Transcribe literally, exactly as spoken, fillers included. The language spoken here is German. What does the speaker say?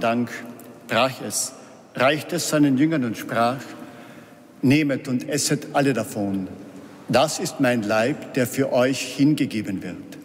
Dank, brach es, reichte es seinen Jüngern und sprach: Nehmet und esset alle davon. Das ist mein Leib, der für euch hingegeben wird.